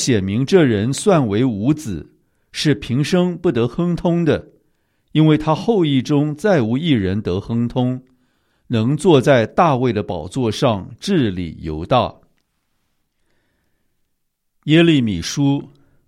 写明这人算为无子，是平生不得亨通的，因为他后裔中再无一人得亨通，能坐在大卫的宝座上治理犹大。耶利米书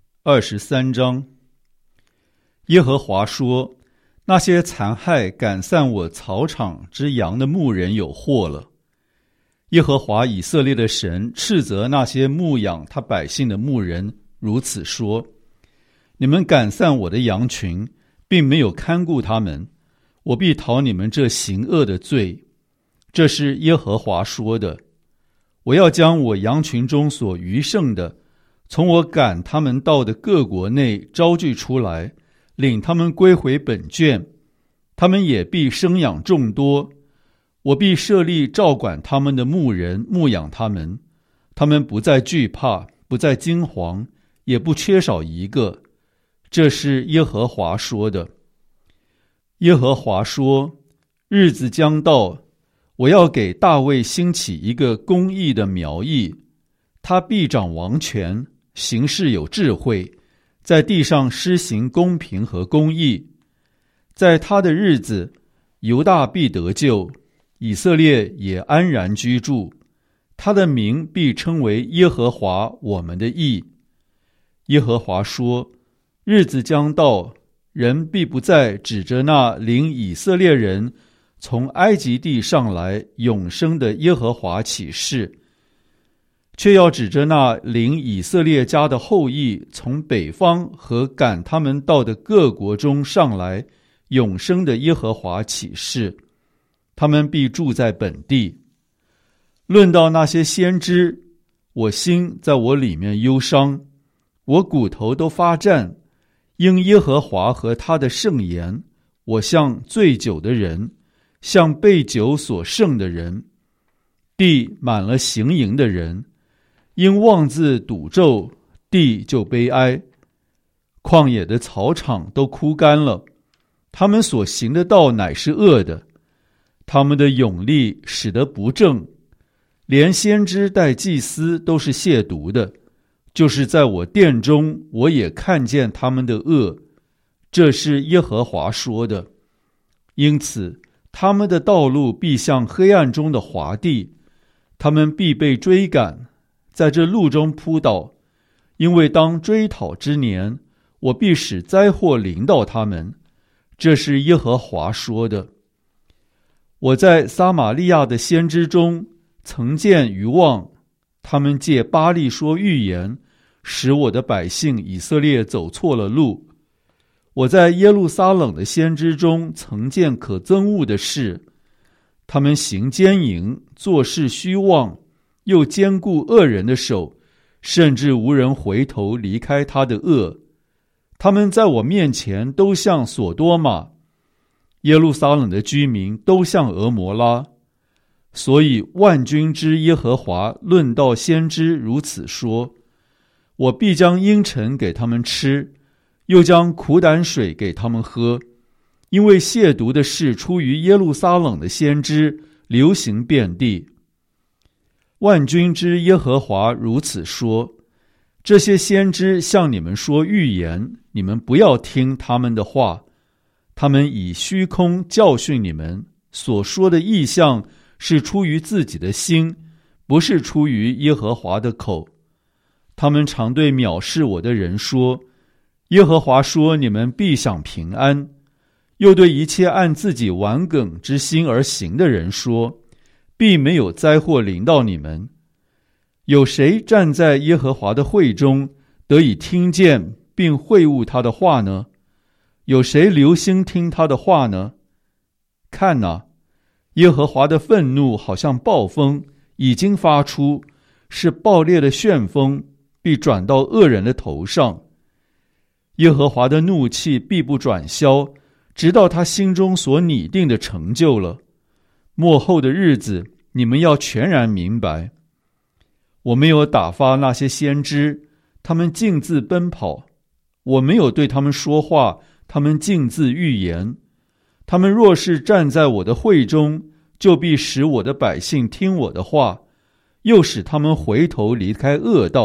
23章。耶和华说，那些残害赶散我草场之羊的牧人有祸了。耶和华以色列的神斥责那些牧养他百姓的牧人，如此说：你们赶散我的羊群，并没有看顾他们，我必讨你们这行恶的罪。这是耶和华说的。我要将我羊群中所余剩的，从我赶他们到的各国内招聚出来，领他们归回本卷，他们也必生养众多。我必设立照管他们的牧人，牧养他们，他们不再惧怕，不再惊惶，也不缺少一个。这是耶和华说的。耶和华说，日子将到，我要给大卫兴起一个公义的苗裔，他必掌王权，行事有智慧，在地上施行公平和公义。在他的日子，犹大必得救，以色列也安然居住，他的名必称为耶和华我们的义。耶和华说，日子将到，人必不再指着那领以色列人从埃及地上来永生的耶和华起誓，却要指着那领以色列家的后裔从北方和赶他们到的各国中上来永生的耶和华起誓，他们必住在本地。论到那些先知，我心在我里面忧伤，我骨头都发战，因耶和华和他的圣言，我像醉酒的人，像被酒所胜的人。地满了行淫的人，因妄自赌咒，地就悲哀。旷野的草场都枯干了，他们所行的道乃是恶的，他们的勇力使得不正，连先知带祭司都是亵渎的，就是在我殿中，我也看见他们的恶。这是耶和华说的。因此他们的道路必像黑暗中的滑地，他们必被追赶，在这路中扑倒，因为当追讨之年，我必使灾祸临到他们。这是耶和华说的。我在撒玛利亚的先知中曾见愚妄，他们借巴力说预言，使我的百姓以色列走错了路。我在耶路撒冷的先知中曾见可憎恶的事，他们行奸淫，做事虚妄，又坚固恶人的手，甚至无人回头离开他的恶。他们在我面前都像索多玛，耶路撒冷的居民都像俄摩拉。所以万军之耶和华论到先知如此说：我必将阴沉给他们吃，又将苦胆水给他们喝，因为亵渎的事出于耶路撒冷的先知，流行遍地。万军之耶和华如此说：这些先知向你们说预言，你们不要听他们的话，他们以虚空教训你们，所说的异象是出于自己的心，不是出于耶和华的口。他们常对藐视我的人说：耶和华说你们必享平安，又对一切按自己顽梗之心而行的人说：必没有灾祸临到你们。有谁站在耶和华的会中，得以听见并会悟他的话呢？有谁留心听他的话呢？看哪，耶和华的愤怒好像暴风已经发出，是暴烈的旋风，必转到恶人的头上。耶和华的怒气必不转消，直到他心中所拟定的成就了。末后的日子，你们要全然明白。我没有打发那些先知，他们径自奔跑；我没有对他们说话，他们径自预言。他们若是站在我的会中，就必使我的百姓听我的话，又使他们回头离开恶道，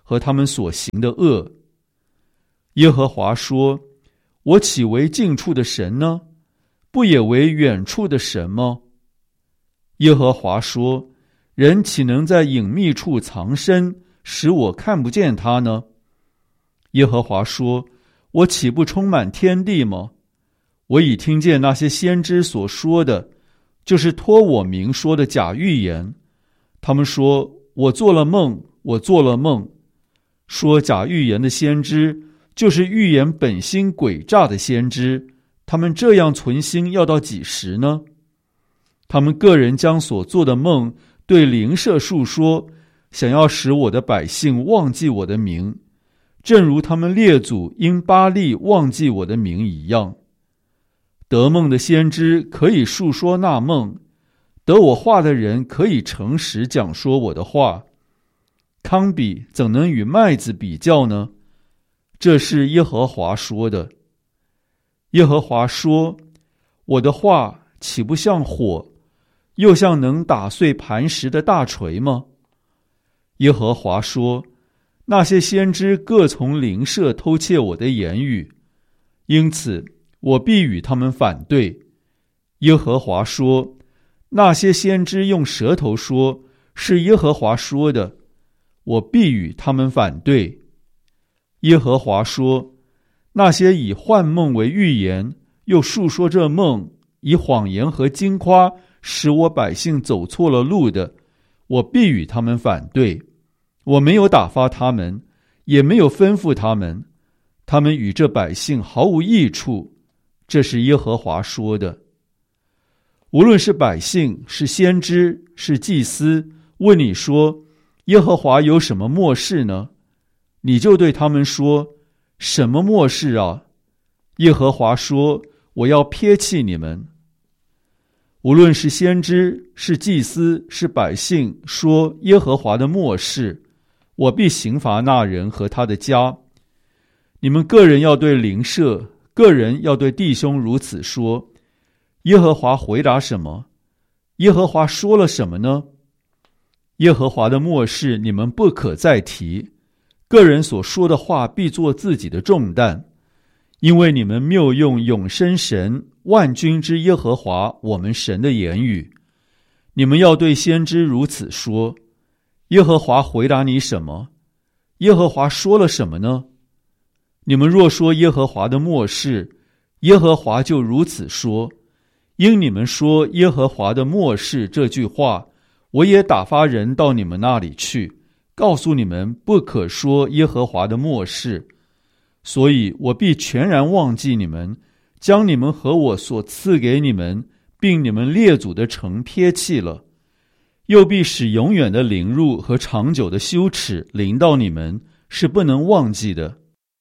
和他们所行的恶。耶和华说：我岂为近处的神呢？不也为远处的神吗？耶和华说：人岂能在隐秘处藏身，使我看不见他呢？耶和华说：我岂不充满天地吗？我已听见那些先知所说的，就是托我名说的假预言。他们说：我做了梦，我做了梦。说假预言的先知，就是预言本心诡诈的先知。他们这样存心要到几时呢？他们个人将所做的梦对邻舍述说，想要使我的百姓忘记我的名，正如他们列祖因巴力忘记我的名一样。得梦的先知可以述说那梦，得我话的人可以诚实讲说我的话。糠秕怎能与麦子比较呢？这是耶和华说的。耶和华说：我的话岂不像火，又像能打碎磐石的大锤吗？耶和华说：那些先知各从邻舍偷窃我的言语，因此我必与他们反对。耶和华说：那些先知用舌头说，是耶和华说的，我必与他们反对。耶和华说：那些以幻梦为预言，又述说这梦，以谎言和惊夸使我百姓走错了路的，我必与他们反对。我没有打发他们，也没有吩咐他们，他们与这百姓毫无益处。这是耶和华说的。无论是百姓，是先知，是祭司，问你说：耶和华有什么默示呢？你就对他们说：什么默示啊？耶和华说：我要撇弃你们。无论是先知，是祭司，是百姓，说耶和华的默示，我必刑罚那人和他的家。你们个人要对邻舍，个人要对弟兄如此说。耶和华回答什么？耶和华说了什么呢？耶和华的默示你们不可再提，个人所说的话必作自己的重担，因为你们谬用永生神万军之耶和华我们神的言语。你们要对先知如此说。耶和华回答你什么？耶和华说了什么呢？你们若说耶和华的默示，耶和华就如此说。因你们说耶和华的默示这句话，我也打发人到你们那里去，告诉你们不可说耶和华的默示。所以我必全然忘记你们，将你们和我所赐给你们并你们列祖的城撇弃了，又必使永远的凌辱和长久的羞耻临到你们，是不能忘记的。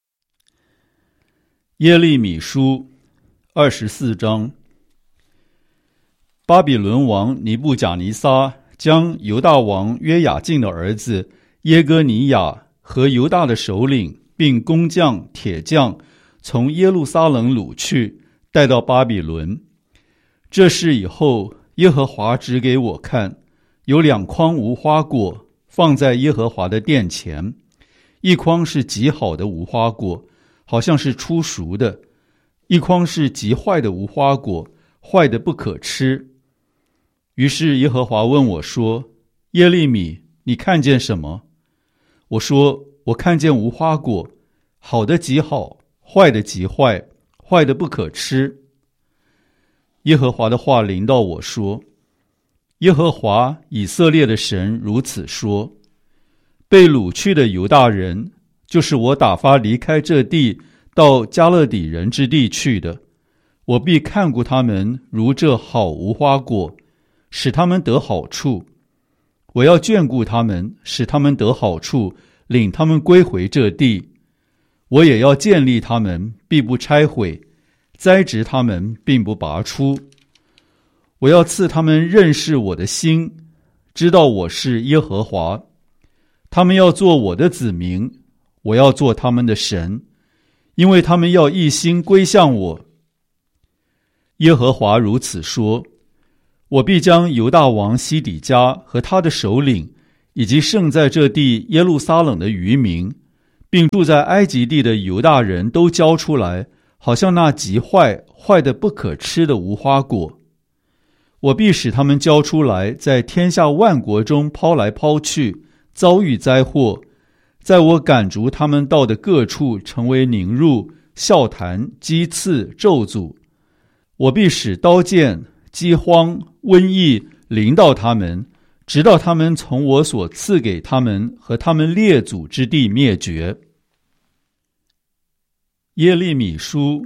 耶利米书24章。巴比伦王尼布甲尼撒将犹大王约雅敬的儿子耶哥尼雅和犹大的首领并工匠铁匠从耶路撒冷掳去，带到巴比伦。这事以后，耶和华指给我看，有2筐无花果放在耶和华的殿前，一筐是极好的无花果，好像是初熟的；一筐是极坏的无花果，坏的不可吃。于是耶和华问我说：耶利米，你看见什么？我说：我看见无花果，好的极好，坏的极坏，坏的不可吃。耶和华的话临到我说：耶和华以色列的神如此说：被掳去的犹大人，就是我打发离开这地到加勒底人之地去的，我必看顾他们如这好无花果，使他们得好处。我要眷顾他们，使他们得好处，领他们归回这地。我也要建立他们，必不拆毁；栽植他们，并不拔出。我要赐他们认识我的心，知道我是耶和华。他们要做我的子民，我要做他们的神，因为他们要一心归向我。耶和华如此说：我必将犹大王西底家和他的首领， 以及剩在这地耶路撒冷的余民，并住在埃及地的犹大人都交出来，好像那极坏得不可吃的无花果。我必使他们交出来，在天下万国中抛来抛去，遭遇灾祸，在我赶逐他们到的各处，成为宁辱、笑谈、讥刺、咒诅。我必使刀剑、饥荒、瘟疫临到他们，直到他们从我所赐给他们和他们列祖之地灭绝。耶利米书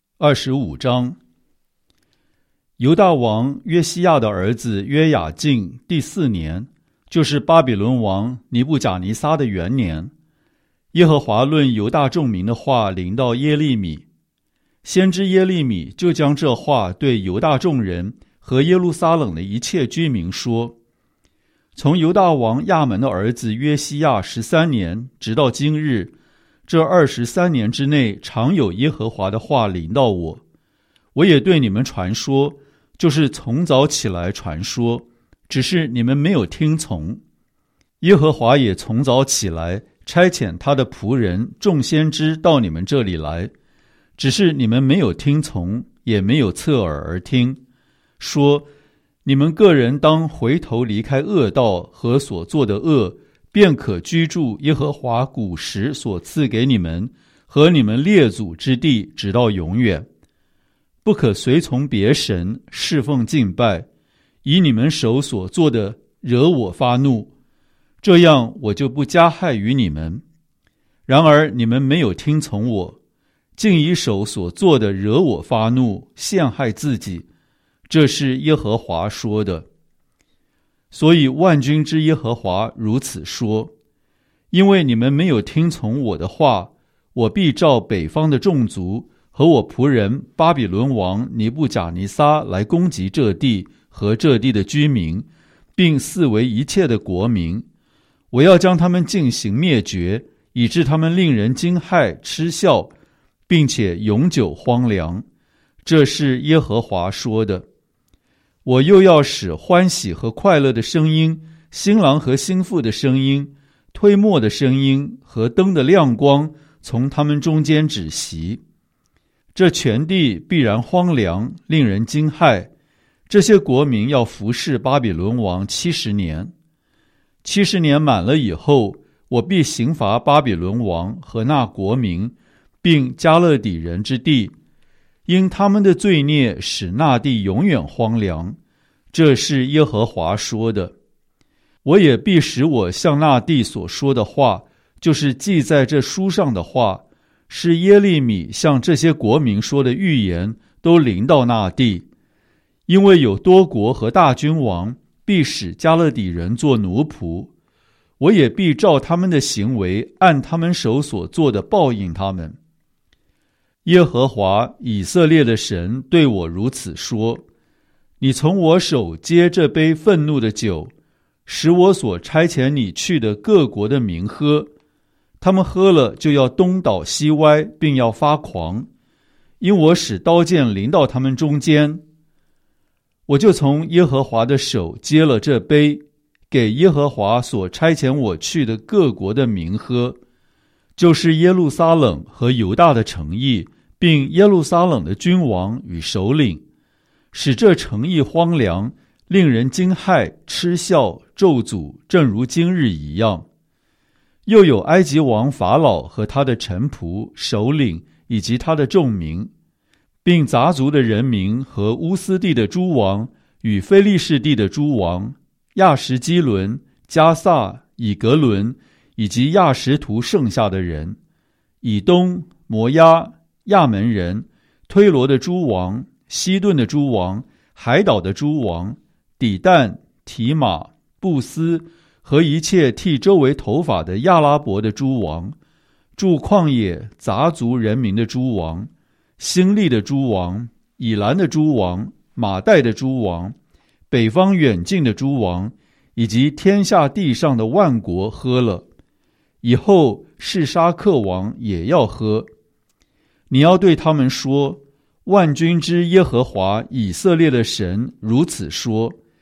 25章。犹大王约西亚的儿子约雅敬第4年，就是巴比伦王尼布甲尼撒的元年，耶和华论犹大众民的话临到耶利米。先知耶利米就将这话对犹大众人和耶路撒冷的一切居民说：从犹大王亚门的儿子约西亚13年直到今日，这23年之内，常有耶和华的话临到我。我也对你们传说，就是从早起来传说，只是你们没有听从。耶和华也从早起来，差遣他的仆人众先知到你们这里来，只是你们没有听从，也没有侧耳而听，说：你们个人当回头离开恶道和所做的恶，便可居住耶和华古时所赐给你们和你们列祖之地，直到永远。不可随从别神，侍奉敬拜，以你们手所做的惹我发怒，这样我就不加害于你们。然而你们没有听从我，竟以手所做的惹我发怒，陷害自己，这是耶和华说的。所以万军之耶和华如此说：因为你们没有听从我的话，我必召北方的众族和我仆人巴比伦王尼布甲尼撒来攻击这地和这地的居民，并四围一切的国民。我要将他们进行灭绝，以致他们令人惊骇嗤笑，并且永久荒凉。这是耶和华说的。我又要使欢喜和快乐的声音，新郎和新妇的声音，推磨的声音和灯的亮光从他们中间止息。这全地必然荒凉，令人惊骇。这些国民要服侍巴比伦王70年。70年满了以后，我必刑罚巴比伦王和那国民，并加勒底人之地，因他们的罪孽使那地永远荒凉。这是耶和华说的。我也必使我向那地所说的话，就是记在这书上的话，是耶利米向这些国民说的预言，都临到那地。因为有多国和大君王必使加勒底人做奴仆，我也必照他们的行为，按他们手所做的报应他们。耶和华以色列的神对我如此说：你从我手接这杯愤怒的酒，使我所差遣你去的各国的民喝，他们喝了就要东倒西歪，并要发狂，因我使刀剑临到他们中间。我就从耶和华的手接了这杯，给耶和华所差遣我去的各国的民喝，就是耶路撒冷和犹大的城邑，并耶路撒冷的君王与首领，使这城邑荒凉，令人惊骇嗤笑咒诅，正如今日一样。又有埃及王法老和他的臣仆、首领以及他的众民，并杂族的人民和乌斯地的诸王与非利士地的诸王，亚什基伦、加萨、以格伦以及亚什图剩下的人，以东、摩押、亚门人、推罗的诸王、西顿的诸王、海岛的诸王、底但、提马、布斯和一切剃周围头发的亚拉伯的诸王，住旷野杂族人民的诸王，新利的诸王，以兰的诸王，马代的诸王，北方远近的诸王，以及天下地上的万国喝了。以后示沙克王也要喝。你要对他们说：万军之耶和华以色列的神如此说：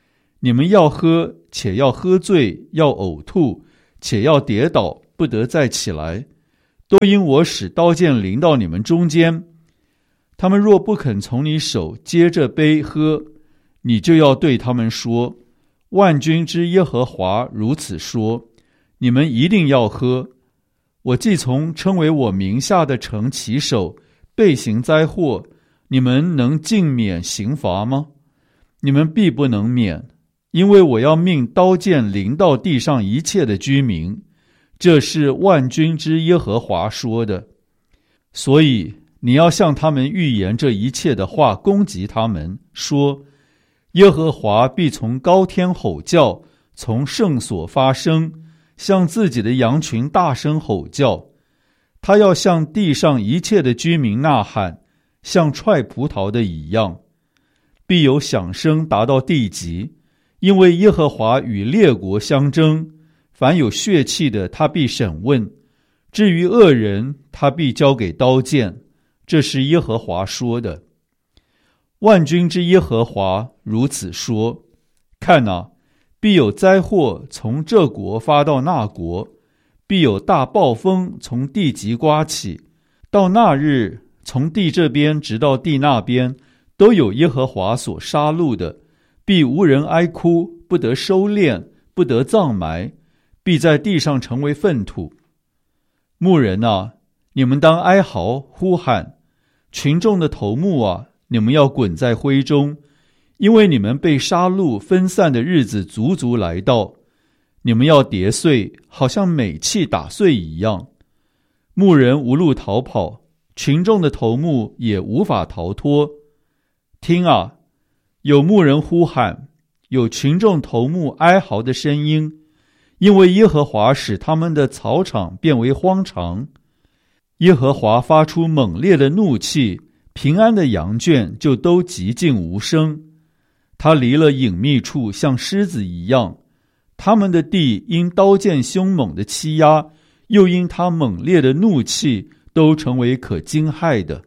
你们要喝，且要喝醉，要呕吐，且要跌倒，不得再起来，都因我使刀剑临到你们中间。他们若不肯从你手接着杯喝，你就要对他们说，万军之耶和华如此说，你们一定要喝。我既从称为我名下的城起手，备行灾祸，你们能尽免刑罚吗？你们必不能免，因为我要命刀剑临到地上一切的居民，这是万军之耶和华说的。所以你要向他们预言这一切的话，攻击他们，说，耶和华必从高天吼叫，从圣所发声，向自己的羊群大声吼叫。他要向地上一切的居民呐喊，像踹葡萄的一样，必有响声达到地极，因为耶和华与列国相争，凡有血气的他必审问，至于恶人他必交给刀剑。这是耶和华说的。万军之耶和华如此说，看哪，必有灾祸从这国发到那国，必有大暴风从地极刮起，到那日，从地这边直到地那边，都有耶和华所杀戮的，必无人哀哭，不得收敛，不得葬埋，必在地上成为粪土。牧人啊，你们当哀嚎呼喊，群众的头目啊，你们要滚在灰中，因为你们被杀戮分散的日子足足来到，你们要跌碎，好像美器打碎一样。牧人无路逃跑，群众的头目也无法逃脱。听啊，有牧人呼喊，有群众头目哀嚎的声音，因为耶和华使他们的草场变为荒场。耶和华发出猛烈的怒气，平安的羊圈就都寂静无声。他离了隐秘处，像狮子一样。他们的地因刀剑凶猛的欺压，又因他猛烈的怒气，都成为可惊骇的。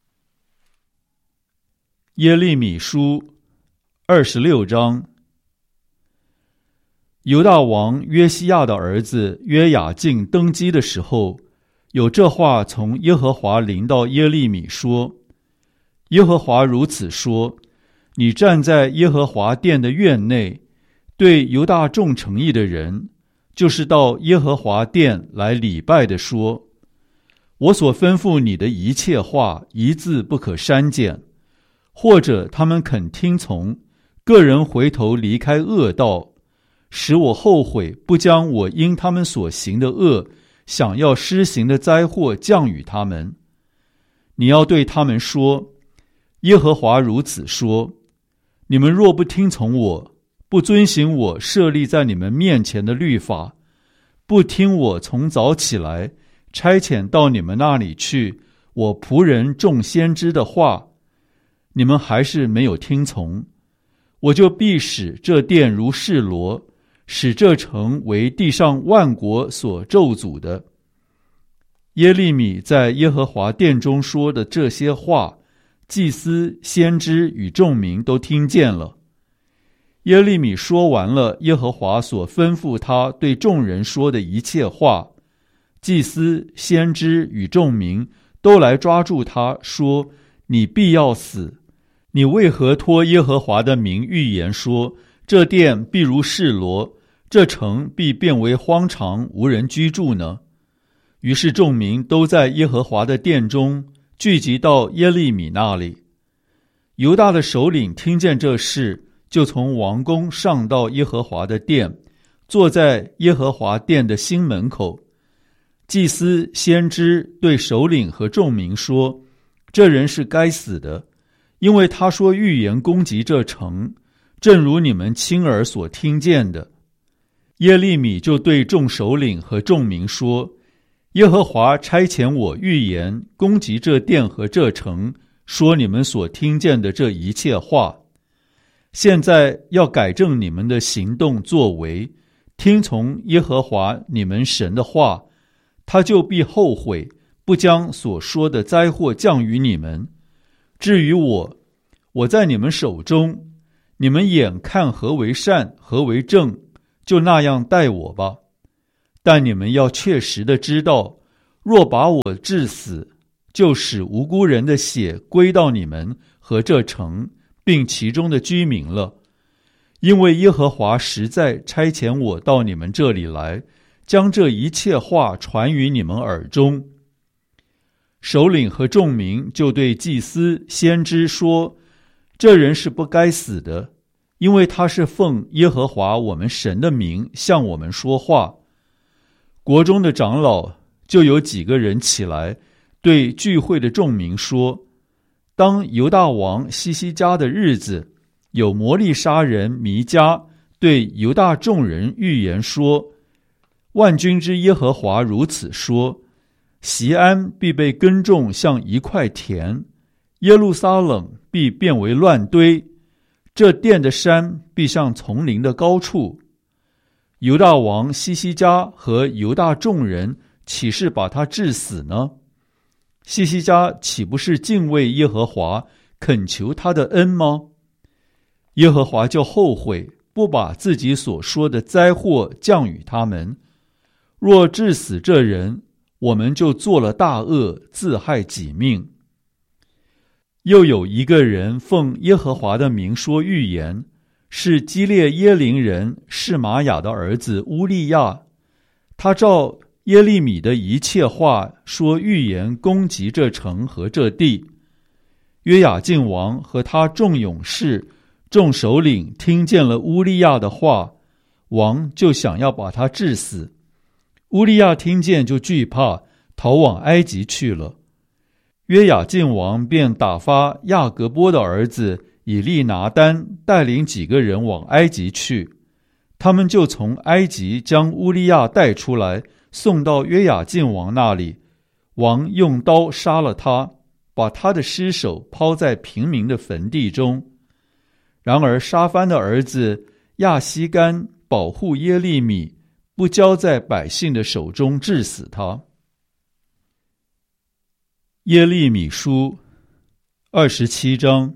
耶利米书26章。犹大王约西亚的儿子约雅敬登基的时候，有这话从耶和华临到耶利米说，耶和华如此说，你站在耶和华殿的院内，对犹大众诚意的人，就是到耶和华殿来礼拜的说，我所吩咐你的一切话，一字不可删减，或者他们肯听从，个人回头离开恶道，使我后悔不将我因他们所行的恶想要施行的灾祸降与他们。你要对他们说，耶和华如此说，你们若不听从我，不遵行我设立在你们面前的律法，不听我从早起来差遣到你们那里去我仆人众先知的话，你们还是没有听从，我就必使这殿如示罗，使这城为地上万国所咒诅的。耶利米在耶和华殿中说的这些话，祭司、先知与众民都听见了。耶利米说完了耶和华所吩咐他对众人说的一切话，祭司、先知与众民都来抓住他，说，你必要死，你为何托耶和华的名预言说，这殿必如示罗，这城必变为荒场，无人居住呢？于是众民都在耶和华的殿中聚集到耶利米那里。犹大的首领听见这事，就从王宫上到耶和华的殿，坐在耶和华殿的新门口。祭司、先知对首领和众民说，这人是该死的，因为他说预言攻击这城，正如你们亲耳所听见的。耶利米就对众首领和众民说，耶和华差遣我预言攻击这殿和这城，说你们所听见的这一切话。现在要改正你们的行动作为，听从耶和华你们神的话，他就必后悔，不将所说的灾祸降于你们。至于我在你们手中， 你们眼看何为善，何为正，就那样待我吧。但你们要确实的知道，若把我治死，就使无辜人的血归到你们和这城，并其中的居民了。因为耶和华实在差遣我到你们这里来，将这一切话传于你们耳中。首领和众民就对祭司先知说，这人是不该死的，因为他是奉耶和华我们神的名向我们说话。国中的长老就有几个人起来，对聚会的众民说，当犹大王西西家的日子，有摩利沙人弥迦对犹大众人预言说，万军之耶和华如此说，锡安必被耕种像一块田，耶路撒冷必变为乱堆，这殿的山必像丛林的高处。犹大王西西家和犹大众人岂是把他治死呢？西西家岂不是敬畏耶和华，恳求他的恩吗？耶和华就后悔，不把自己所说的灾祸降与他们。若治死这人，我们就做了大恶，自害己命。又有一个人奉耶和华的名说预言，是基列耶林人示玛雅的儿子乌利亚，他照耶利米的一切话说预言，攻击这城和这地。约雅敬王和他众勇士、众首领听见了乌利亚的话，王就想要把他治死。乌利亚听见就惧怕，逃往埃及去了。约雅敬王便打发亚革波的儿子以利拿单带领几个人往埃及去，他们就从埃及将乌利亚带出来，送到约雅敬王那里。王用刀杀了他，把他的尸首抛在平民的坟地中。然而沙番的儿子亚西干保护耶利米，不交在百姓的手中，治死他。耶利米书27章。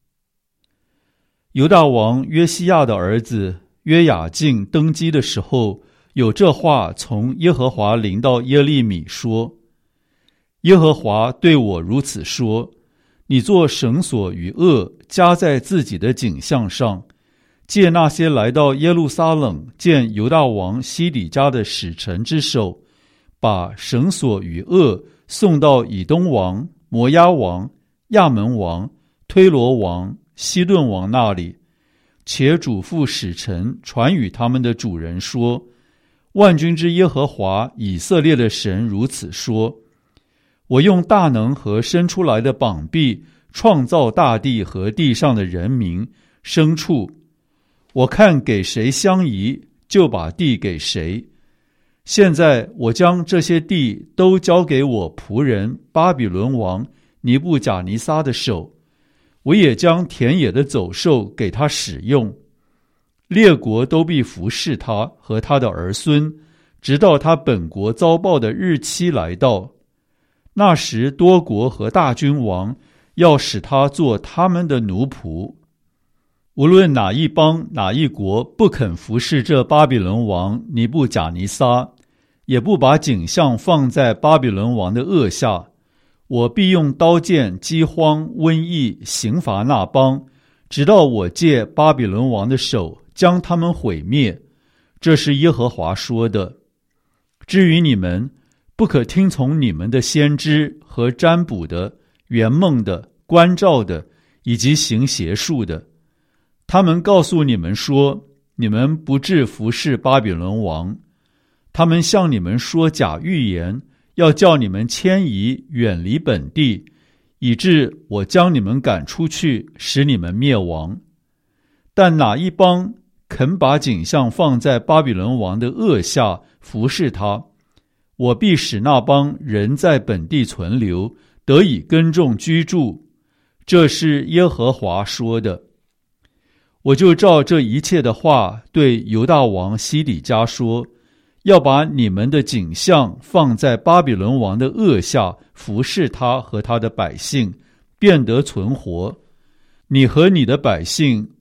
犹大王约西亚的儿子约雅敬登基的时候，有这话从耶和华临到耶利米说，耶和华对我如此说，你做绳索与轭加在自己的颈项上，借那些来到耶路撒冷见犹大王西底家的使臣之手，把绳索与轭送到以东王、摩押王、亚门王、推罗王、西顿王那里，且嘱咐使臣传与他们的主人说，万军之耶和华以色列的神如此说，我用大能和伸出来的膀臂创造大地和地上的人民、牲畜，我看给谁相宜，就把地给谁。现在我将这些地都交给我仆人巴比伦王尼布甲尼撒的手，我也将田野的走兽给他使用。列国都必服侍他和他的儿孙，直到他本国遭报的日期来到。那时多国和大君王要使他做他们的奴仆。无论哪一邦哪一国不肯服侍这巴比伦王尼布甲尼撒，也不把颈项放在巴比伦王的轭下，我必用刀剑、饥荒、瘟疫刑罚那邦，直到我借巴比伦王的手将他们毁灭。这是耶和华说的。至于你们，不可听从你们的先知和占卜的、圆梦的、观兆的，以及行邪术的。他们告诉你们说，你们不致服侍巴比伦王。他们向你们说假预言，要叫你们迁移远离本地，以致我将你们赶出去，使你们灭亡。但哪一邦肯把颈项放在巴比伦王的轭下服侍他，我必使那邦人在本地存留，得以耕种居住。这是耶和华说的。我就照这一切的话对犹大王西底家说，要把你们的颈项放在巴比伦王的轭下，服侍他和他的百姓，便得存活。你和你的百姓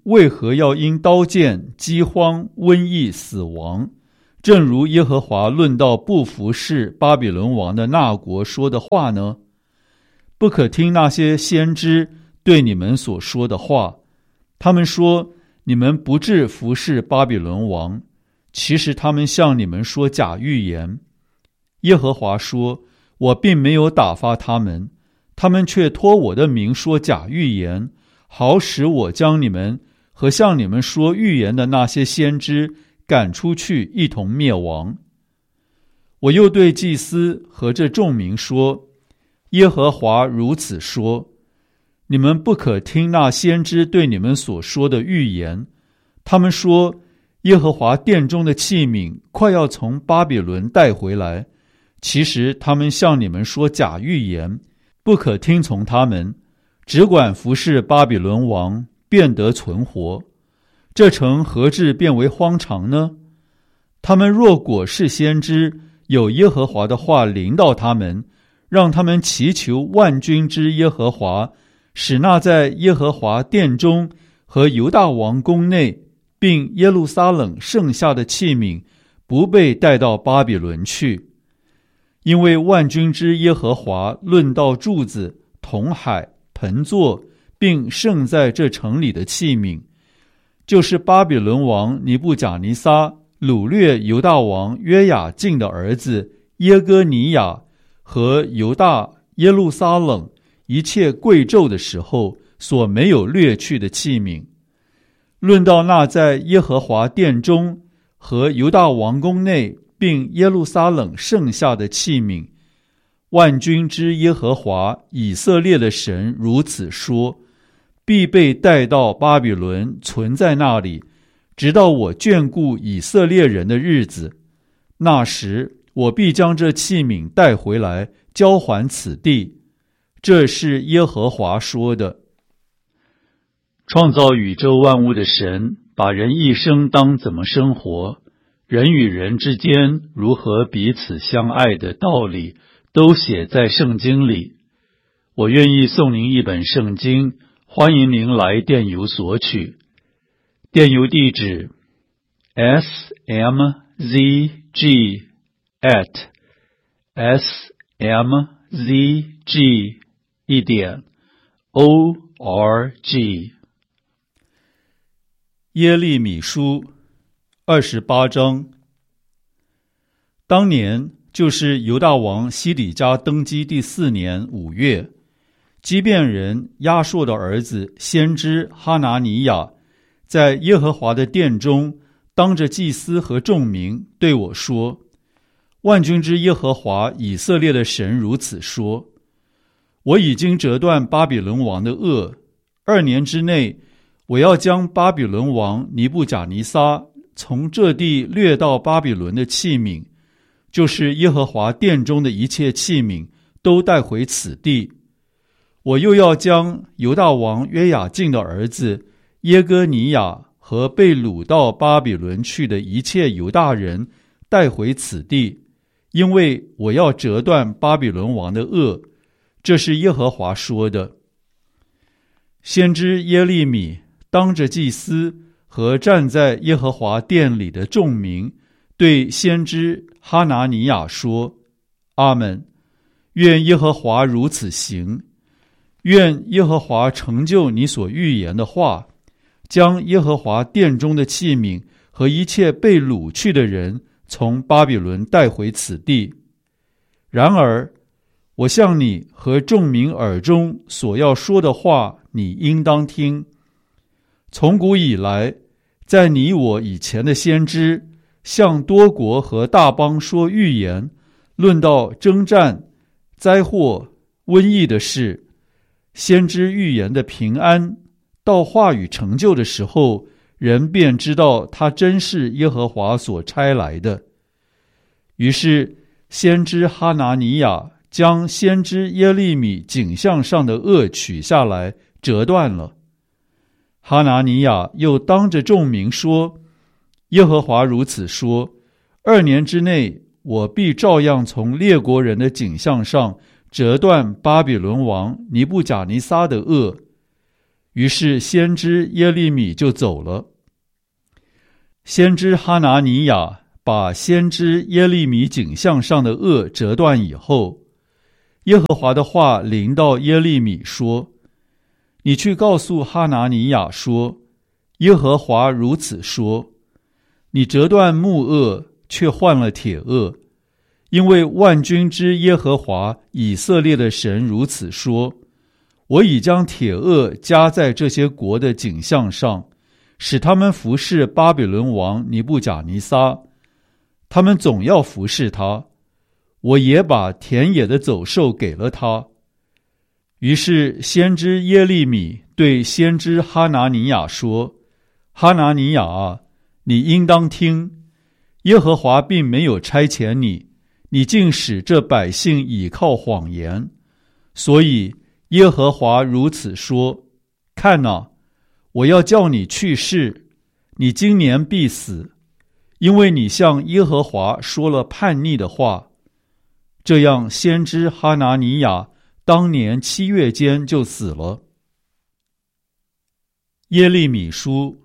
为何要因刀剑、饥荒、瘟疫死亡？正如耶和华论到不服侍巴比伦王的那国说的话呢？不可听那些先知对你们所说的话，他们说你们不致服侍巴比伦王，其实他们向你们说假预言。耶和华说，我并没有打发他们，他们却托我的名说假预言，好使我将你们和向你们说预言的那些先知赶出去，一同灭亡。我又对祭司和这众民说，耶和华如此说，你们不可听那先知对你们所说的预言。他们说，耶和华殿中的器皿快要从巴比伦带回来，其实他们向你们说假预言，不可听从他们，只管服侍巴比伦王，便得存活。这城何至变为荒场呢？他们若果是先知，有耶和华的话临到他们，让他们祈求万军之耶和华，使那在耶和华殿中和犹大王宫内并耶路撒冷剩下的器皿不被带到巴比伦去。因为万军之耶和华论到柱子、铜海、盆座并剩在这城里的器皿，就是巴比伦王尼布甲尼撒掳掠犹大王约雅敬的儿子耶哥尼雅和犹大耶路撒冷一切贵胄的时候所没有掠去的器皿。论到那在耶和华殿中和犹大王宫内并耶路撒冷剩下的器皿，万军之耶和华以色列的神如此说，必被带到巴比伦，存在那里，直到我眷顾以色列人的日子。那时我必将这器皿带回来，交还此地。这是耶和华说的。创造宇宙万物的神，把人一生当怎么生活，人与人之间如何彼此相爱的道理，都写在圣经里。我愿意送您一本圣经，欢迎您来电邮索取。电邮地址 smzg@smzg.org。 耶利米书28章。当年，就是犹大王西底家登基第4年5月，基遍人亚硕的儿子先知哈拿尼亚，在耶和华的殿中当着祭司和众民对我说，万军之耶和华以色列的神如此说，我已经折断巴比伦王的轭，2年之内，我要将巴比伦王尼布甲尼撒从这地掠到巴比伦的器皿，就是耶和华殿中的一切器皿，都带回此地。我又要将犹大王约雅敬的儿子耶哥尼雅和被掳到巴比伦去的一切犹大人带回此地，因为我要折断巴比伦王的轭。这是耶和华说的。先知耶利米当着祭司和站在耶和华殿里的众民，对先知哈拿尼亚说，阿们，愿耶和华如此行，愿耶和华成就你所预言的话，将耶和华殿中的器皿和一切被掳去的人从巴比伦带回此地。然而，我向你和众民耳中所要说的话，你应当听。从古以来，在你我以前的先知，向多国和大邦说预言，论到征战、灾祸、瘟疫的事。先知预言的平安，到话语成就的时候，人便知道他真是耶和华所差来的。于是先知哈拿尼亚将先知耶利米颈项上的轭取下来，折断了。哈拿尼亚又当着众民说，耶和华如此说，2年之内，我必照样从列国人的颈项上折断巴比伦王尼布甲尼撒的轭。 于是先知耶利米就走了。先知哈拿尼亚把先知耶利米颈项上的轭折断以后，耶和华的话临到耶利米说：你去告诉哈拿尼亚说，耶和华如此说，你折断木轭，却换了铁轭，因为万军之耶和华以色列的神如此说，我已将铁轭加在这些国的颈项上，使他们服侍巴比伦王尼布甲尼撒，他们总要服侍他，我也把田野的走兽给了他。于是先知耶利米对先知哈拿尼亚说：哈拿尼亚啊，你应当听，耶和华并没有差遣你，你竟使这百姓倚靠谎言。所以耶和华如此说，看哪，我要叫你去世，你今年必死，因为你向耶和华说了叛逆的话。这样先知哈拿尼亚当年7月间就死了。耶利米书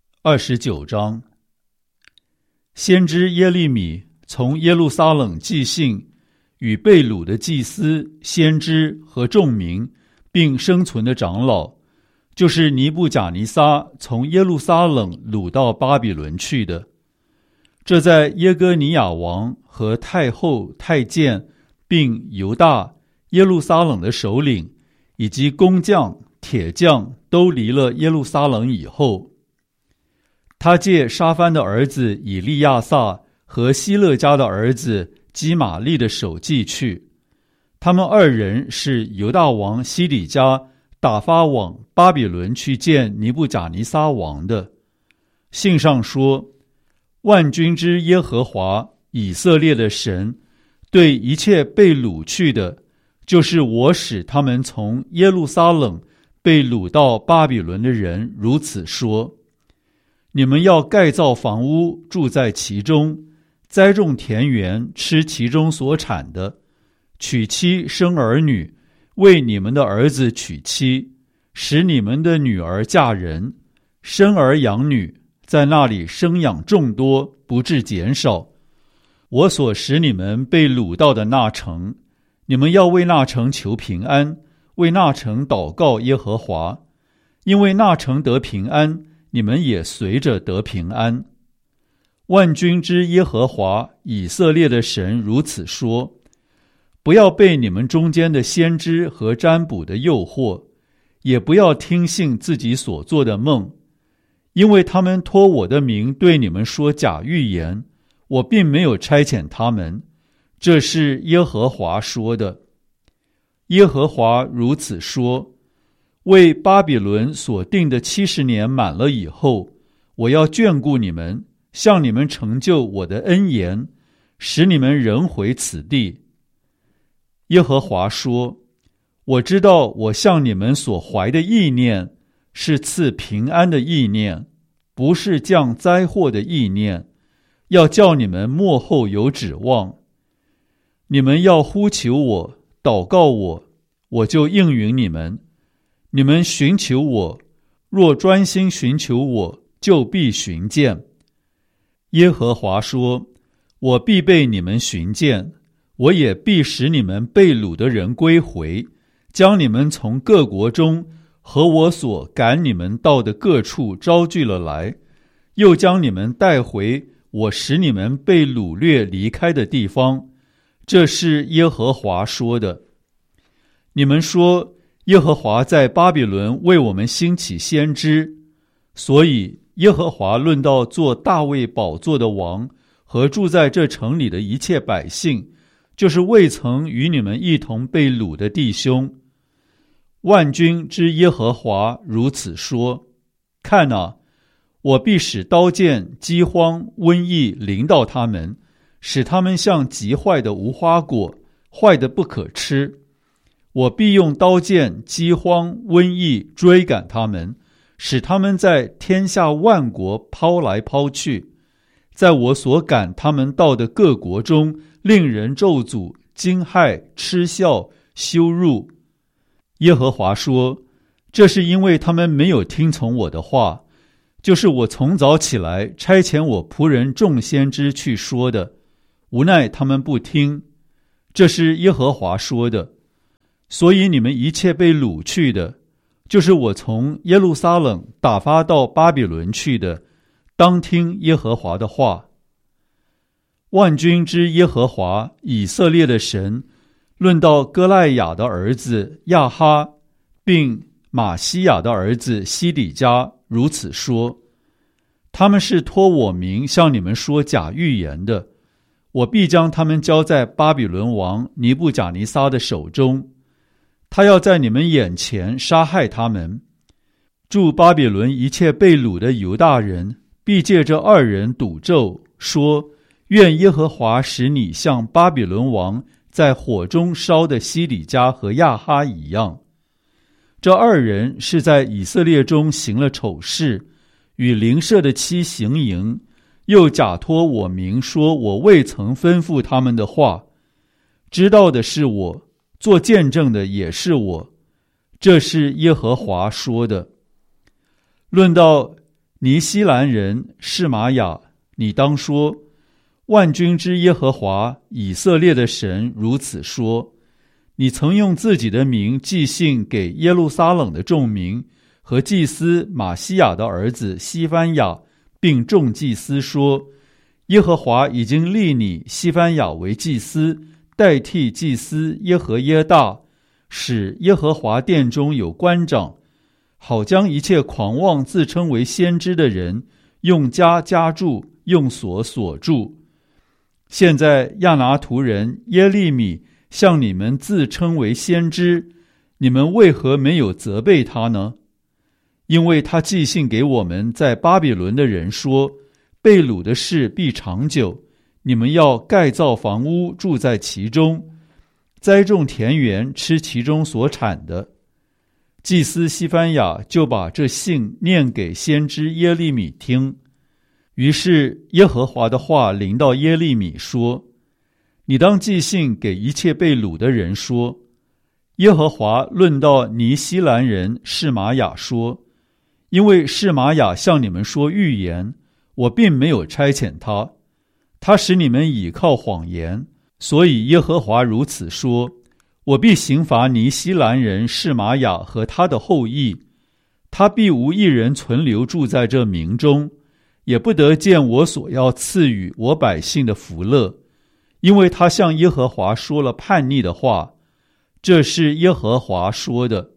29章。先知耶利米从耶路撒冷寄信，与被掳的祭司、先知和众民，并生存的长老，就是尼布甲尼撒从耶路撒冷掳到巴比伦去的。这在耶哥尼亚王和太后、太监，并犹大、耶路撒冷的首领，以及工匠、铁匠都离了耶路撒冷以后，他借沙番的儿子以利亚撒和希勒家的儿子基玛利的手寄去。他们二人是犹大王西底家打发往巴比伦去见尼布甲尼撒王的。信上说，万军之耶和华以色列的神对一切被掳去的，就是我使他们从耶路撒冷被掳到巴比伦的人如此说：你们要盖造房屋，住在其中，栽种田园，吃其中所产的，娶妻生儿女，为你们的儿子娶妻，使你们的女儿嫁人，生儿养女，在那里生养众多，不致减少。我所使你们被掳到的那城，你们要为那城求平安，为那城祷告耶和华，因为那城得平安，你们也随着得平安。万军之耶和华以色列的神如此说：不要被你们中间的先知和占卜的诱惑，也不要听信自己所做的梦，因为他们托我的名对你们说假预言，我并没有差遣他们，这是耶和华说的。耶和华如此说：为巴比伦所定的70年满了以后，我要眷顾你们，向你们成就我的恩言，使你们仍回此地。耶和华说：我知道我向你们所怀的意念是赐平安的意念，不是降灾祸的意念，要叫你们末后有指望。你们要呼求我，祷告我，我就应允你们。你们寻求我，若专心寻求我，就必寻见。耶和华说：我必被你们寻见，我也必使你们被掳的人归回，将你们从各国中和我所赶你们到的各处招聚了来，又将你们带回我使你们被掳掠离开的地方。这是耶和华说的。你们说，耶和华在巴比伦为我们兴起先知，所以耶和华论到做大卫宝座的王和住在这城里的一切百姓，就是未曾与你们一同被掳的弟兄。万军之耶和华如此说：看哪，我必使刀剑、饥荒、瘟疫临到他们，使他们像极坏的无花果，坏得不可吃。我必用刀剑、饥荒、瘟疫追赶他们，使他们在天下万国抛来抛去，在我所赶他们到的各国中，令人咒诅、惊骇、嗤笑、羞辱。耶和华说： 这是因为他们没有听从我的话，就是我从早起来差遣我仆人众先知去说的，无奈他们不听。这是耶和华说的。所以你们一切被掳去的，就是我从耶路撒冷打发到巴比伦去的，当听耶和华的话。万军之耶和华以色列的神论到歌赖雅的儿子亚哈，并马西亚的儿子西底家如此说：他们是托我名向你们说假预言的，我必将他们交在巴比伦王尼布甲尼撒的手中，他要在你们眼前杀害他们。住巴比伦一切被掳的犹大人必借这二人赌咒，说：愿耶和华使你像巴比伦王在火中烧的西底家和亚哈一样。这二人是在以色列中行了丑事，与邻舍的妻行淫，又假托我名说我未曾吩咐他们的话。知道的是我，做见证的也是我，这是耶和华说的。论到尼西兰人示玛雅，你当说：万军之耶和华以色列的神如此说：你曾用自己的名寄信给耶路撒冷的众民和祭司马西亚的儿子西番雅，并众祭司说：耶和华已经立你西番雅为祭司，代替祭司耶和耶大，使耶和华殿中有官长，好将一切狂妄自称为先知的人用枷枷住，用锁锁住。现在亚拿图人耶利米向你们自称为先知，你们为何没有责备他呢？因为他寄信给我们在巴比伦的人说：被掳的事必长久，你们要盖造房屋住在其中，栽种田园吃其中所产的。祭司西番雅就把这信念给先知耶利米听。于是耶和华的话临到耶利米说：你当寄信给一切被掳的人说：耶和华论到尼西兰人示玛雅说：因为示玛雅向你们说预言，我并没有差遣他，他使你们倚靠谎言，所以耶和华如此说：我必刑罚尼西兰人示玛雅和他的后裔，他必无一人存留住在这民中，也不得见我所要赐予我百姓的福乐，因为他向耶和华说了叛逆的话。这是耶和华说的。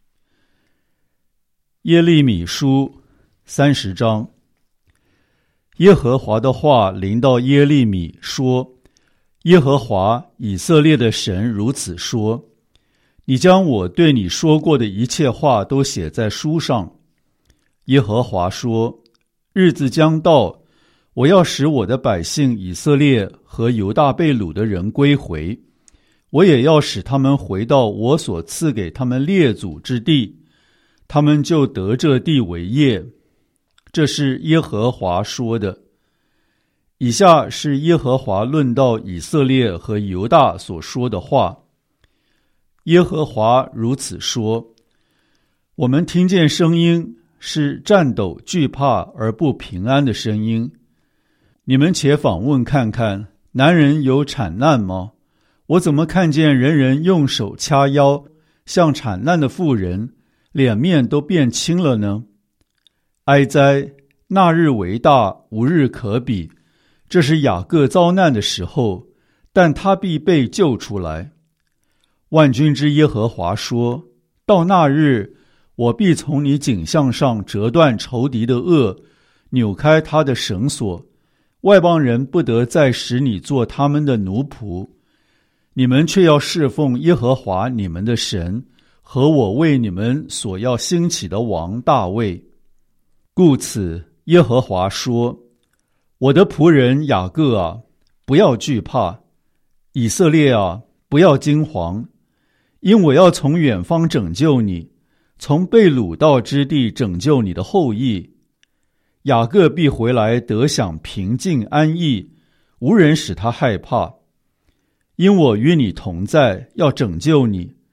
耶利米书30章。耶和华的话临到耶利米说：耶和华以色列的神如此说：你将我对你说过的一切话都写在书上。耶和华说：日子将到，我要使我的百姓以色列和犹大被掳的人归回，我也要使他们回到我所赐给他们列祖之地，他们就得这地为业。这是耶和华说的。以下是耶和华论到以色列和犹大所说的话。耶和华如此说：我们听见声音，是战斗惧怕而不平安的声音。你们且访问看看，男人有产难吗？我怎么看见人人用手掐腰，像产难的妇人，脸面都变青了呢？哀哉！那日为大，无日可比。这是雅各遭难的时候，但他必被救出来。万军之耶和华说：到那日，我必从你颈项上折断仇敌的轭，扭开他的绳索，外邦人不得再使你做他们的奴仆。你们却要侍奉耶和华你们的神，和我为你们所要兴起的王大卫。故此耶和华说：我的仆人雅各啊，不要惧怕；以色列啊，不要惊惶，因我要从远方拯救你，从被掳到之地拯救你的后裔。雅各必回来得享平静安逸，无人使他害怕。因我与你同在，要拯救你。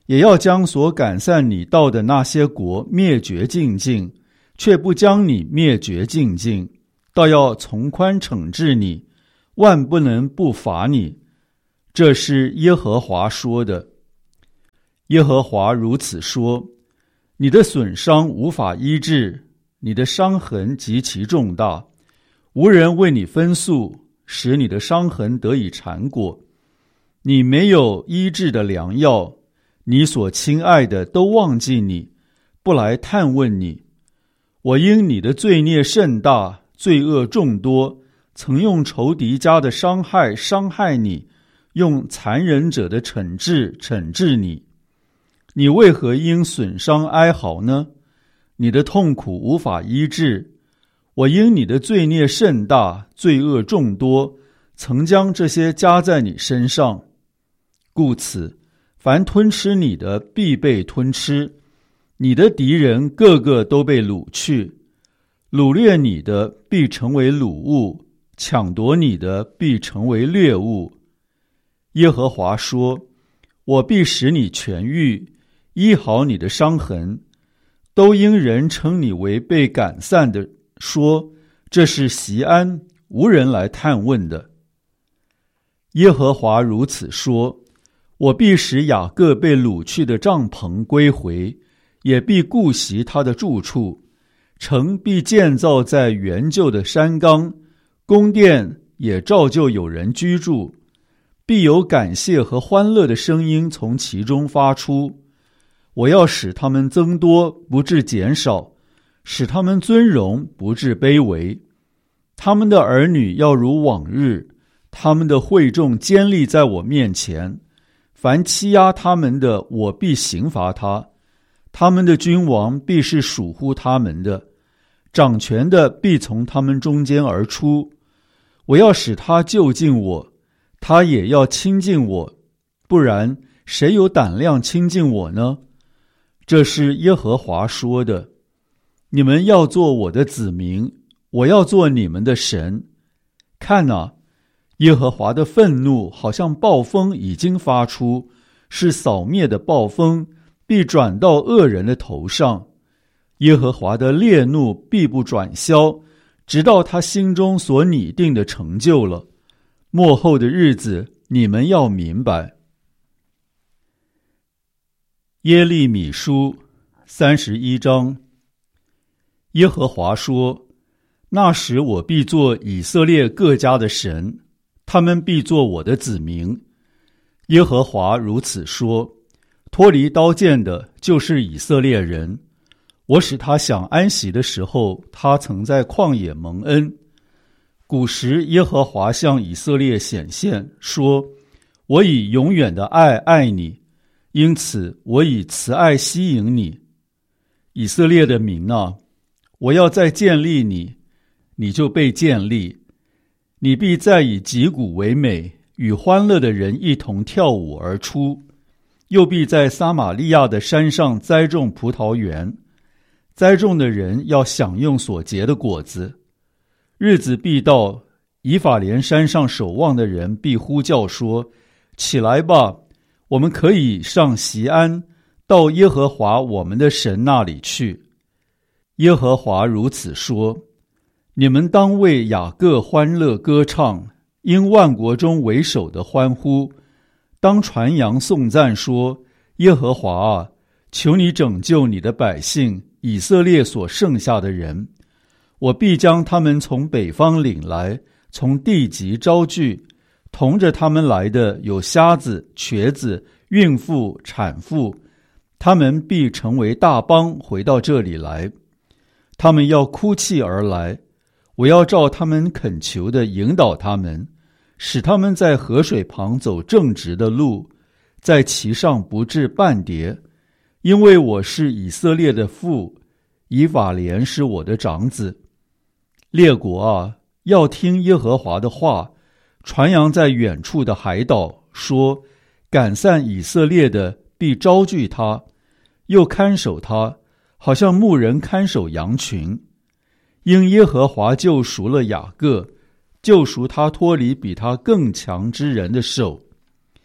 也要将所赶散你到的那些国灭绝尽尽，却不将你灭绝尽尽，倒要从宽惩治你，万不能不罚你。这是耶和华说的。耶和华如此说：你的损伤无法医治，你的伤痕极其重大，无人为你分诉，使你的伤痕得以缠裹。你没有医治的良药，你所亲爱的都忘记你，不来探问你。我因你的罪孽甚大，罪恶众多，曾用仇敌家的伤害你，用残忍者的惩治你。你为何因损伤哀嚎呢？你的痛苦无法医治。我因你的罪孽甚大，罪恶众多，曾将这些加在你身上。故此，凡吞吃你的必被吞吃，你的敌人个个都被掳去，掳掠你的必成为掳物，抢夺你的必成为掠物。耶和华说：我必使你痊愈，医好你的伤痕。都因人称你为被赶散的，说这是锡安，无人来探问的。耶和华如此说：我必使雅各被掳去的帐篷归回，也必顾惜他的住处。城必建造在原旧的山冈，宫殿也照旧有人居住，必有感谢和欢乐的声音从其中发出。我要使他们增多，不致减少，使他们尊荣，不致卑微。他们的儿女要如往日，他们的会众坚立在我面前。凡欺压他们的，我必刑罚他；他们的君王必是属乎他们的，掌权的必从他们中间而出。我要使他就近我，他也要亲近我，不然谁有胆量亲近我呢？这是耶和华说的。你们要做我的子民，我要做你们的神。看哪，耶和华的愤怒好像暴风已经发出，是扫灭的暴风，必转到恶人的头上。耶和华的烈怒必不转消，直到他心中所拟定的成就了。末后的日子，你们要明白。耶利米书31章。耶和华说：那时我必做以色列各家的神，他们必做我的子民。耶和华如此说：脱离刀剑的就是以色列人，我使他享安息的时候，他曾在旷野蒙恩。古时耶和华向以色列显现，说：我以永远的爱爱你，因此我以慈爱吸引你。以色列的民啊，我要再建立你，你就被建立。你必再以击鼓为美，与欢乐的人一同跳舞而出。又必在撒玛利亚的山上栽种葡萄园，栽种的人要享用所结的果子。日子必到，以法莲山上守望的人必呼叫说：起来吧，我们可以上锡安，到耶和华我们的神那里去。耶和华如此说：你们当为雅各欢乐歌唱，因万国中为首的欢呼。当传扬颂赞说：耶和华啊，求你拯救你的百姓以色列所剩下的人。我必将他们从北方领来，从地极招聚。同着他们来的有瞎子、瘸子、孕妇、产妇，他们必成为大帮，回到这里来。他们要哭泣而来，我要照他们恳求的引导他们，使他们在河水旁走正直的路，在其上不致半跌。因为我是以色列的父，以法莲是我的长子。列国啊，要听耶和华的话，传扬在远处的海岛，说：赶散以色列的必招聚他，又看守他，好像牧人看守羊群。因耶和华救赎了雅各，救赎他脱离比他更强之人的手。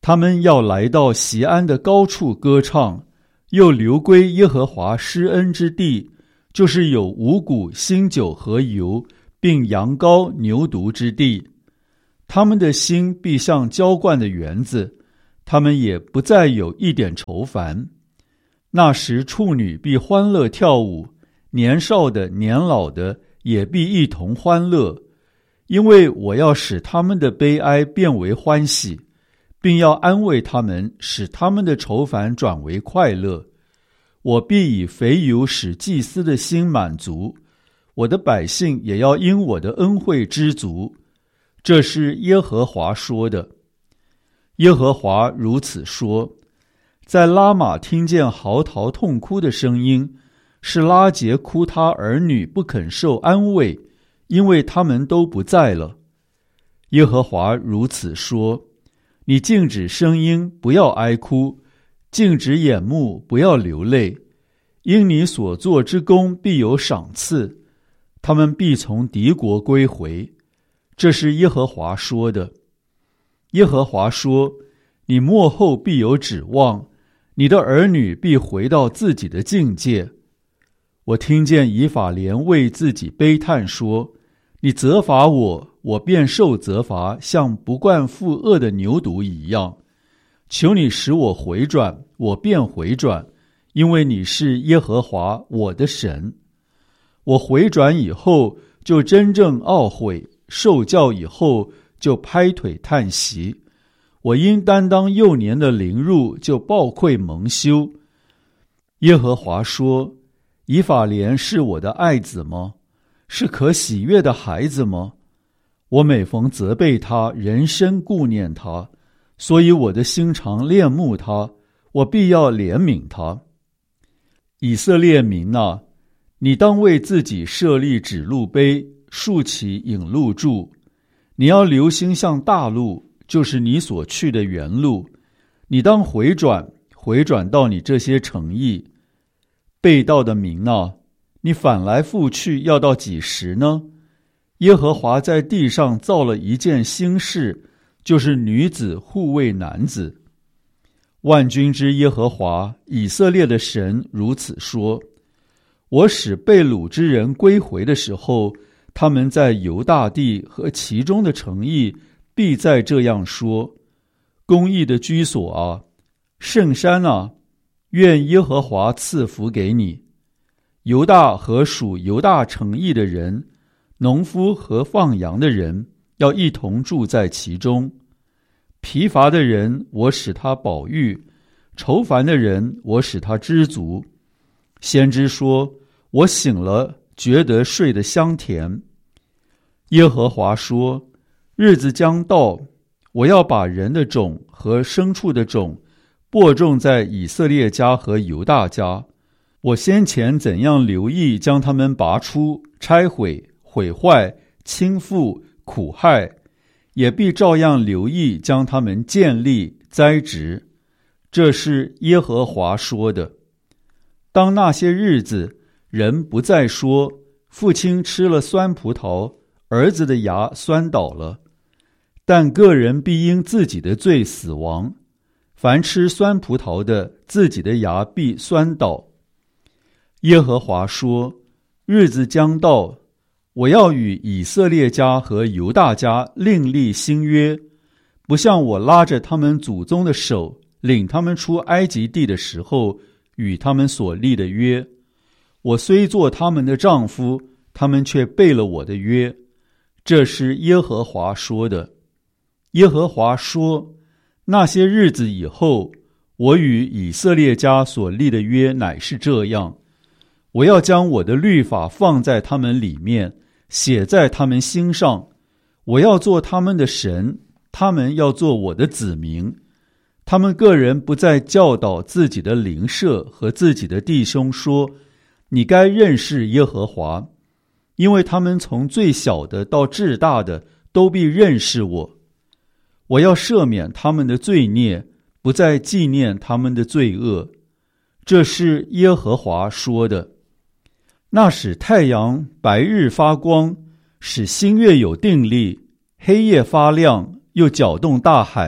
他们要来到锡安的高处歌唱，又流归耶和华施恩之地，就是有五谷、新酒和油，并羊羔、牛犊之地。他们的心必像浇灌的园子，他们也不再有一点愁烦。那时处女必欢乐跳舞，年少的、年老的也必一同欢乐，因为我要使他们的悲哀变为欢喜，并要安慰他们，使他们的愁烦转为快乐。我必以肥油使祭司的心满足，我的百姓也要因我的恩惠知足。这是耶和华说的。耶和华如此说：在拉玛听见嚎啕痛哭的声音，是拉结哭他儿女不肯受安慰，因为他们都不在了。耶和华如此说：你静止声音，不要哀哭，静止眼目，不要流泪，因你所做之功必有赏赐，他们必从敌国归回。这是耶和华说的。耶和华说：你末后必有指望，你的儿女必回到自己的境界。我听见以法莲为自己悲叹说：你责罚我，我便受责罚，像不惯负恶的牛犊一样。求你使我回转，我便回转，因为你是耶和华我的神。我回转以后，就真正懊悔，受教以后，就拍腿叹息。我因担当幼年的凌辱，就抱愧蒙羞。耶和华说：以法莲是我的爱子吗？是可喜悦的孩子吗？我每逢责备他，人生顾念他，所以我的心常恋慕他，我必要怜悯他。以色列民啊，你当为自己设立指路碑，竖起引路柱。你要留心向大路，就是你所去的原路。你当回转到你这些城邑。背道的民啊，你反来覆去要到几时呢？耶和华在地上造了一件新事，就是女子护卫男子。万军之耶和华以色列的神如此说：我使被掳之人归回的时候，他们在犹大地和其中的城邑必再这样说：公义的居所啊，圣山啊，愿耶和华赐福给你。犹大和属犹大城邑的人，农夫和放羊的人，要一同住在其中。疲乏的人，我使他饱飫；愁烦的人，我使他知足。先知说：我醒了，觉得睡得香甜。耶和华说：日子将到，我要把人的种和牲畜的种播种在以色列家和犹大家。我先前怎样留意将他们拔出、拆毁、毁坏、倾覆、苦害，也必照样留意将他们建立、栽植。这是耶和华说的。当那些日子，人不再说：父亲吃了酸葡萄，儿子的牙酸倒了，但个人必因自己的罪死亡。凡吃酸葡萄的，自己的牙必酸倒。耶和华说：日子将到，我要与以色列家和犹大家另立新约，不像我拉着他们祖宗的手，领他们出埃及地的时候与他们所立的约。我虽做他们的丈夫，他们却背了我的约。这是耶和华说的。耶和华说：那些日子以后，我与以色列家所立的约乃是这样：我要将我的律法放在他们里面，写在他们心上。我要做他们的神，他们要做我的子民。他们个人不再教导自己的邻舍和自己的弟兄说：你该认识耶和华，因为他们从最小的到至大的都必认识我。我要赦免他们的罪孽，不再纪念他们的罪恶。这是耶和华说的。那使太阳白日发光，使星月有定力，黑夜发亮，又搅动大海，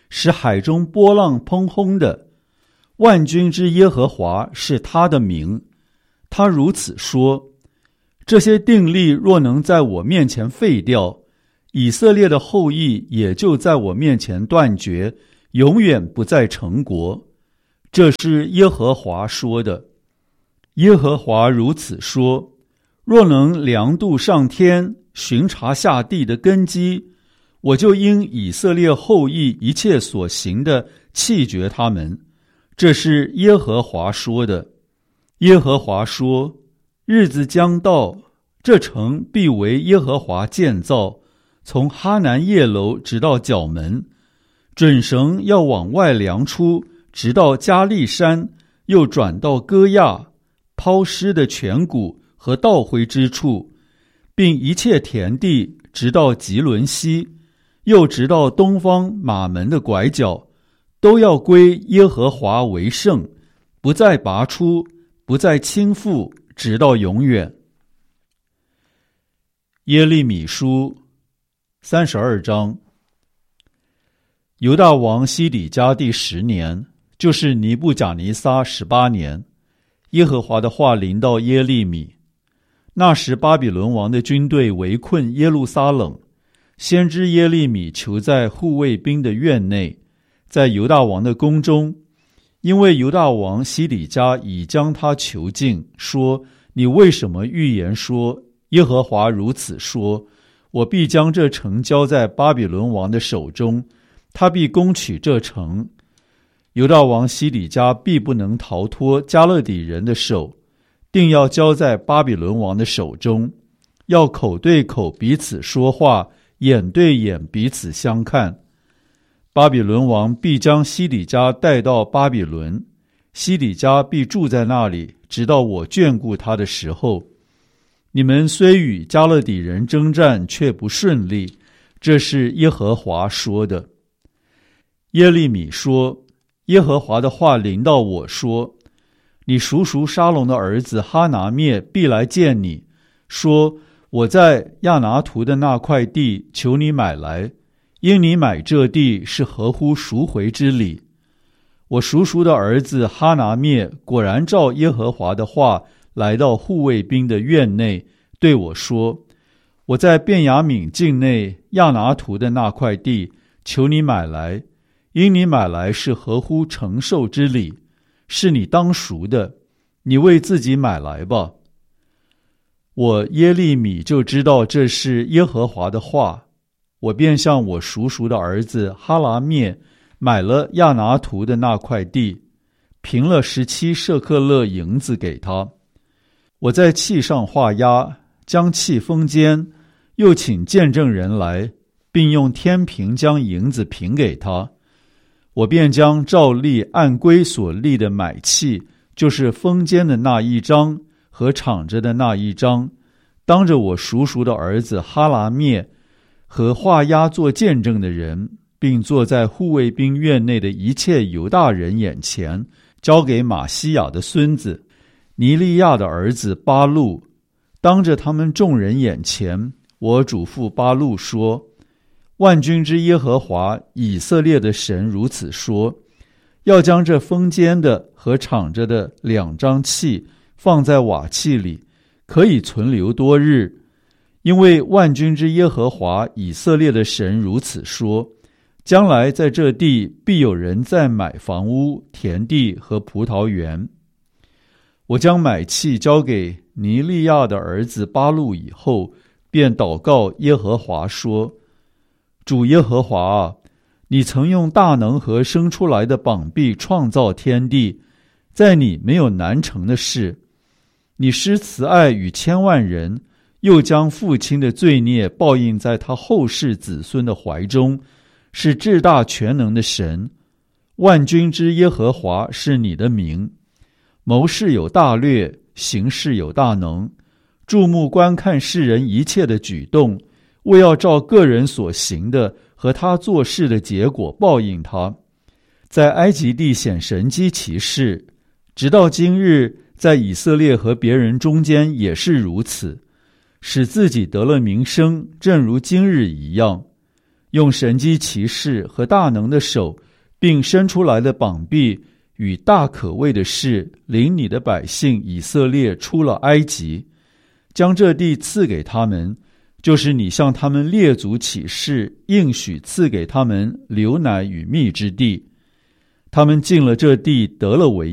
使海中波浪砰轰的。万军之耶和华是他的名。他如此说：这些定例若能在我面前废掉，以色列的后裔也就在我面前断绝，永远不再成国。这是耶和华说的。耶和华如此说：若能量度上天，巡查下地的根基，我就因以色列后裔一切所行的弃绝他们。这是耶和华说的。耶和华说：日子将到，这城必为耶和华建造，从哈南叶楼直到角门，准绳要往外量出，直到加利山，又转到歌亚，抛尸的泉谷和倒灰之处，并一切田地，直到吉伦西，又直到东方马门的拐角，都要归耶和华为圣，不再拔出，不再倾覆，直到永远。耶利米书32章。犹大王西底家第10年，就是尼布甲尼撒18年，耶和华的话临到耶利米。那时巴比伦王的军队围困耶路撒冷，先知耶利米囚在护卫兵的院内，在犹大王的宫中，因为犹大王西底家已将他囚禁，说：你为什么预言说，耶和华如此说，我必将这城交在巴比伦王的手中，他必攻取这城，犹大王西底家必不能逃脱加勒底人的手，定要交在巴比伦王的手中，要口对口彼此说话，眼对眼彼此相看。巴比伦王必将西底家带到巴比伦，西底家必住在那里，直到我眷顾他的时候。你们虽与加勒底人征战，却不顺利，这是耶和华说的。耶利米说：耶和华的话临到我说，你叔叔沙龙的儿子哈拿灭必来见你，说：我在亚拿图的那块地求你买来，因你买这地是合乎赎回之理。我叔叔的儿子哈拿灭果然照耶和华的话来到护卫兵的院内，对我说：我在便雅悯境内亚拿图的那块地求你买来，因你买来是合乎承受之理，是你当赎的，你为自己买来吧。我耶利米就知道这是耶和华的话，我便向我叔叔的儿子哈拿灭买了亚拿图的那块地，平了17舍克勒银子给他。我在器上画押，将器封缄，又请见证人来，并用天平将银子平给他。我便将照例按规所立的买器，就是封缄的那一张和敞着的那一张，当着我叔叔的儿子哈拿灭和画押做见证的人，并坐在护卫兵院内的一切犹大人眼前，交给马西亚的孙子尼利亚的儿子巴路。当着他们众人眼前，我嘱咐巴路说：万军之耶和华以色列的神如此说，要将这封缄的和敞着的2张器放在瓦器里，可以存留多日。因为万军之耶和华以色列的神如此说，将来在这地必有人再买房屋、田地和葡萄园。我将买器交给尼利亚的儿子巴路以后，便祷告耶和华说：主耶和华啊，你曾用大能和生出来的膀臂创造天地，在你没有难成的事。你施慈爱与千万人，又将父亲的罪孽报应在他后世子孙的怀中，是至大全能的神。万军之耶和华是你的名。谋事有大略，行事有大能，注目观看世人一切的举动，为要照个人所行的和他做事的结果报应他。在埃及地显神迹奇事，直到今日，在以色列和别人中间也是如此，使自己得了名声，正如今日一样。 用神机奇事和大能的手，并伸出来的膀臂与大可畏的事，领你的百姓以色列出了埃及，将这地赐给他们，就是你向他们列祖起誓应许赐给他们流奶与蜜之地。他们进了这地，得了为